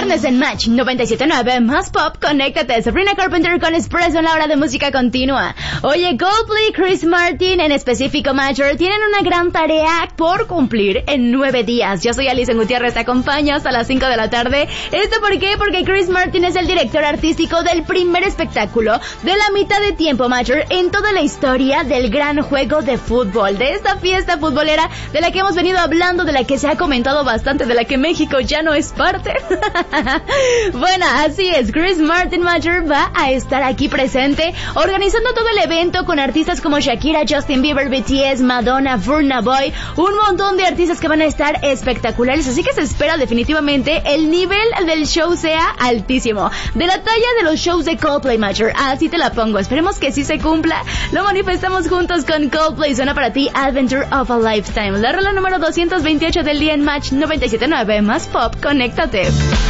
viernes en Match 97.9 más pop, conéctate. Sabrina Carpenter con Expresso en la hora de música continua. Oye, Coldplay, Chris Martin, en específico Major, tienen una gran tarea por cumplir en 9 días. Yo soy Alison Gutiérrez, te acompaño hasta las 5 de la tarde. ¿Esto por qué? Porque Chris Martin es el director artístico del primer espectáculo de la mitad de tiempo Major en toda la historia del gran juego de fútbol, de esta fiesta futbolera de la que hemos venido hablando, de la que se ha comentado bastante, de la que México ya no es parte. Bueno, así es, Chris Martin Major va a estar aquí presente, organizando todo el evento con artistas como Shakira, Justin Bieber, BTS, Madonna, Burna Boy, un montón de artistas que van a estar espectaculares, así que se espera definitivamente el nivel del show sea altísimo, de la talla de los shows de Coldplay Major, así te la pongo, esperemos que sí se cumpla, lo manifestamos juntos con Coldplay. Suena para ti Adventure of a Lifetime, la rola número 228 del día en Match 97.9 más pop, conéctate.